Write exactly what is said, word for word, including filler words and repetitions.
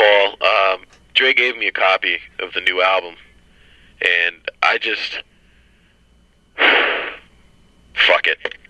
Paul. Um, Dre gave me a copy of the new album, and I just... fuck it.